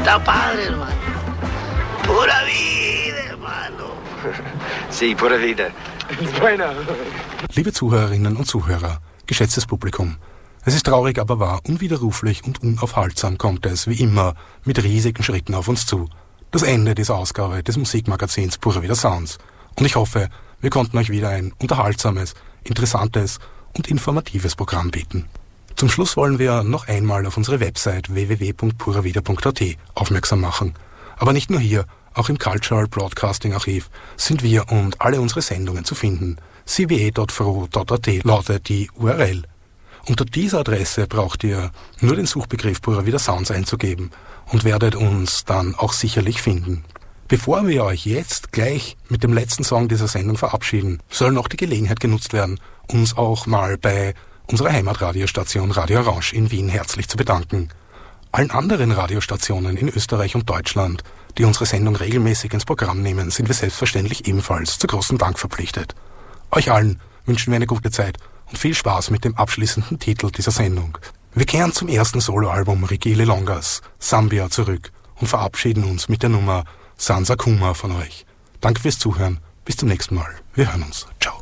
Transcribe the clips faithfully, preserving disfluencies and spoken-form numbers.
Está padre, hermano. Pura vida, hermano. Sí, pura vida. Bueno. Liebe Zuhörerinnen und Zuhörer, geschätztes Publikum, es ist traurig, aber wahr, unwiderruflich und unaufhaltsam kommt es, wie immer, mit riesigen Schritten auf uns zu. Das Ende dieser Ausgabe des Musikmagazins Pura Vida Sounds. Und ich hoffe, wir konnten euch wieder ein unterhaltsames, interessantes und informatives Programm bieten. Zum Schluss wollen wir noch einmal auf unsere Website w w w punkt puravida punkt a t aufmerksam machen. Aber nicht nur hier, auch im Cultural Broadcasting Archiv sind wir und alle unsere Sendungen zu finden. c w e punkt f r o punkt a t lautet die U R L. Unter dieser Adresse braucht ihr nur den Suchbegriff Pura Vida Sounds einzugeben und werdet uns dann auch sicherlich finden. Bevor wir euch jetzt gleich mit dem letzten Song dieser Sendung verabschieden, soll noch die Gelegenheit genutzt werden, uns auch mal bei unserer Heimatradiostation Radio Orange in Wien herzlich zu bedanken. Allen anderen Radiostationen in Österreich und Deutschland, die unsere Sendung regelmäßig ins Programm nehmen, sind wir selbstverständlich ebenfalls zu großem Dank verpflichtet. Euch allen wünschen wir eine gute Zeit und viel Spaß mit dem abschließenden Titel dieser Sendung. Wir kehren zum ersten Soloalbum Ricky Lilongas, Sambia, zurück und verabschieden uns mit der Nummer Sansa Kuma von euch. Danke fürs Zuhören, bis zum nächsten Mal. Wir hören uns. Ciao.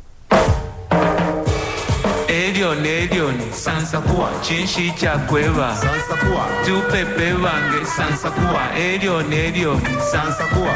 Edion, Edion, Sansakua, Chinshi Chakweva, Sansakua, Tupe Pevange, Sansakua, Edion, Edion, Sansakua.